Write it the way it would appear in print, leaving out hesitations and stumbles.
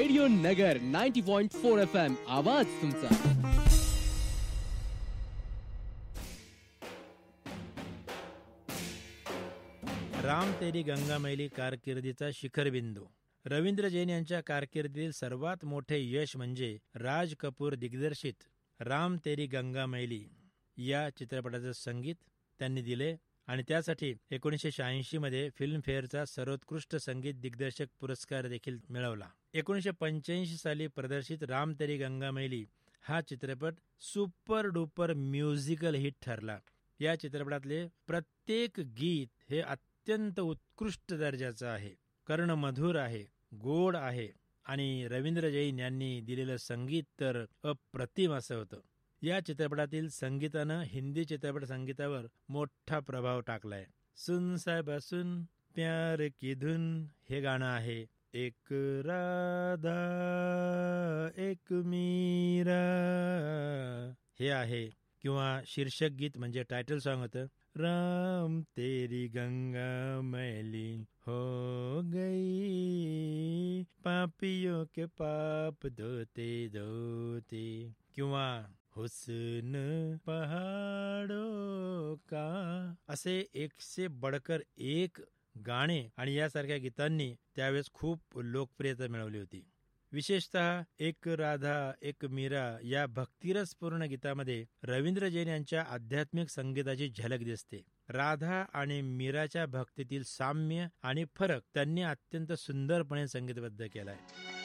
Radio नगर 90.4 FM आवाज तुमचा. राम तेरी गंगा मैली कारकिर्दीचा शिखरबिंदू. रवींद्र जैन यांच्या कारकिर्दीतील सर्वात मोठे यश म्हणजे राज कपूर दिग्दर्शित राम तेरी गंगा मैली या चित्रपटाचे संगीत त्यांनी दिले आणि त्यासाठी 1986 मध्ये फिल्मफेअरचा सर्वोत्कृष्ट संगीत दिग्दर्शक पुरस्कार देखील मिळवला. 1985 साली प्रदर्शित राम तेरी गंगा मैली हा चित्रपट सुपर डुपर म्युझिकल हिट ठरला. या चित्रपटातले प्रत्येक गीत हे अत्यंत उत्कृष्ट दर्जाचं आहे, कर्णमधुर आहे, गोड आहे आणि रवींद्र जैन यांनी दिलेलं संगीत तर अप्रतिम असं होतं. या चित्रपटातील संगीतानं हिंदी चित्रपट संगीतावर मोठा प्रभाव टाकलाय. सुन साहेबा सुन प्यार की धुन हे गाणं आहे. एक राधा एक मीरा हे आहे. किंवा शीर्षक गीत म्हणजे टायटल सॉन्ग होतं राम तेरी गंगा मैली हो गई पापियों के पाप धोते धोते. किंवा हुस्न पहाड़ों का असे एक से बडकर एक गाणे आणि यासारख्या गीतांनी त्यावेळेस खूप लोकप्रियता मिळवली होती. विशेषतः एक राधा एक मीरा या भक्तिरसपूर्ण गीतामध्ये रवींद्र जैन यांच्या आध्यात्मिक संगीताची झलक दिसते. राधा आणि मीराच्या भक्तीतील साम्य आणि फरक त्यांनी अत्यंत सुंदरपणे संगीतबद्ध केलाय.